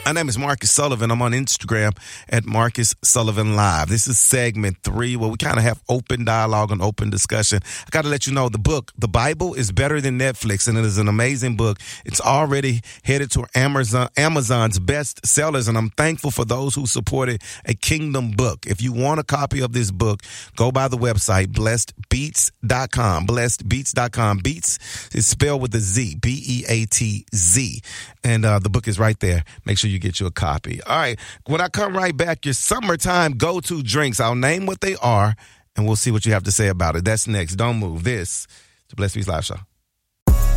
My name is Marcus Sullivan. I'm on Instagram at Marcus Sullivan Live. This is segment 3 where we kind of have open dialogue and open discussion. I got to let you know the book, The Bible is Better Than Netflix, and it is an amazing book. It's already headed to Amazon's best sellers, and I'm thankful for those who supported a Kingdom book. If you want a copy of this book, go by the website, blessedbeats.com. Blessedbeats.com. Beats is spelled with a Z, B-E-A-T-Z. And the book is right there. Make sure you get you a copy. All right. When I come right back, your summertime go-to drinks. I'll name what they are, and we'll see what you have to say about it. That's next. Don't move. This is the Blessed Beats Live Show.